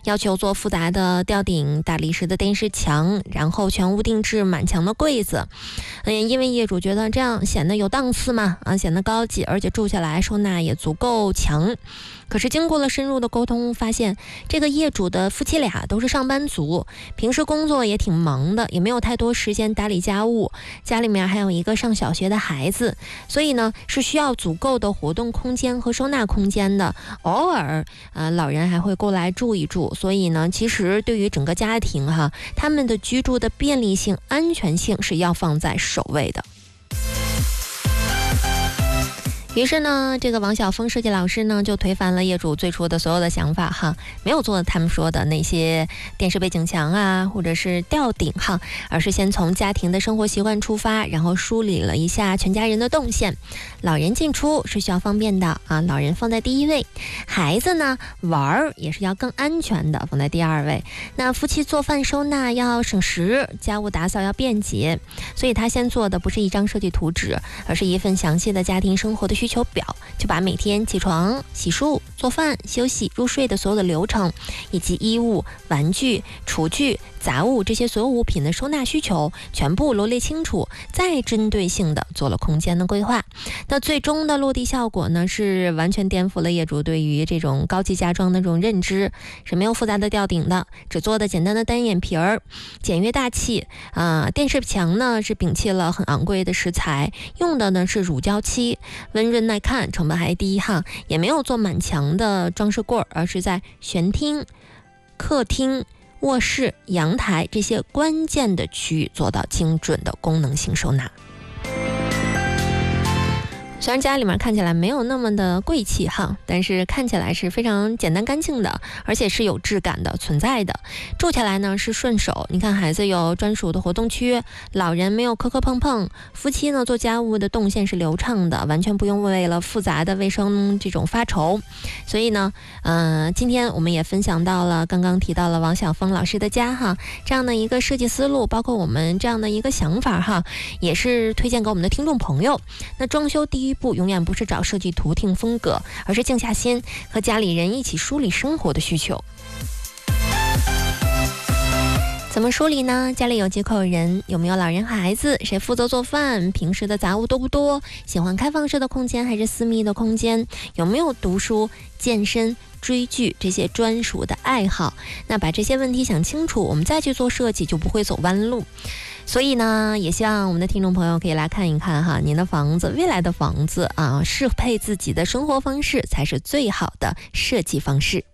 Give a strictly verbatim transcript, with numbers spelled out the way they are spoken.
要求做复杂的吊顶、大理石的电视墙，然后全屋定制满墙的柜子。嗯，因为业主觉得这样显得有档次嘛，啊，显得高级，而且住下来收纳也足够强。可是经过了深入的沟通，发现这个业主的夫妻俩都是上班族，平时工作也挺忙的，也没有太多时间打理家务，家里面还有一个上小学的孩子，所以呢是需要足够的活动空间和收纳空间的。偶尔呃老人还会过来住一住，所以呢其实对于整个家庭哈，他们的居住的便利性、安全性是要放在首位的。于是呢，这个王晓峰设计老师呢就推翻了业主最初的所有的想法哈，没有做他们说的那些电视背景墙啊，或者是吊顶哈，而是先从家庭的生活习惯出发，然后梳理了一下全家人的动线。老人进出是需要方便的啊，老人放在第一位，孩子呢玩也是要更安全的，放在第二位。那夫妻做饭收纳要省时，家务打扫要便捷，所以他先做的不是一张设计图纸，而是一份详细的家庭生活的需求表，就把每天起床、洗漱、做饭、休息、入睡的所有的流程，以及衣物、玩具、厨具、杂物这些所有物品的收纳需求全部罗列清楚，再针对性的做了空间的规划。那最终的落地效果呢，是完全颠覆了业主对于这种高级家装的这种认知，是没有复杂的吊顶的，只做的简单的单眼皮儿，简约大气啊、呃。电视墙呢是摒弃了很昂贵的石材，用的呢是乳胶漆，温润耐看，成本还低哈，也没有做满墙的装饰柜，而是在玄厅、客厅、卧室、阳台这些关键的区域做到精准的功能性收纳。虽然家里面看起来没有那么的贵气哈，但是看起来是非常简单干净的，而且是有质感的存在的。住起来呢是顺手，你看孩子有专属的活动区，老人没有磕磕碰碰，夫妻呢做家务的动线是流畅的，完全不用为了复杂的卫生这种发愁。所以呢，呃，今天我们也分享到了刚刚提到了王晓峰老师的家哈，这样的一个设计思路，包括我们这样的一个想法哈，也是推荐给我们的听众朋友。那装修第一第一步永远不是找设计图定风格，而是静下心和家里人一起梳理生活的需求。怎么梳理呢？家里有几口人？有没有老人孩子？谁负责做饭？平时的杂物多不多？喜欢开放式的空间还是私密的空间？有没有读书、健身、追剧这些专属的爱好？那把这些问题想清楚，我们再去做设计就不会走弯路。所以呢，也希望我们的听众朋友可以来看一看哈，您的房子，未来的房子啊，适配自己的生活方式才是最好的设计方式。